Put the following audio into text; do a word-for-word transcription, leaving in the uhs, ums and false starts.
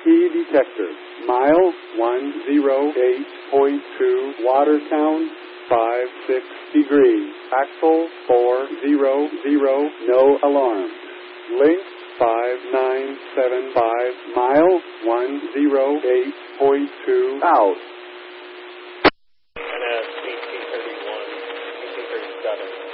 Key detector. Mile one oh eight point two. Watertown, five six degrees. Axle four zero zero. No alarm. Link five nine seven five. Mile one oh eight point two. Out. And as C T thirty-one, C T thirty-seven.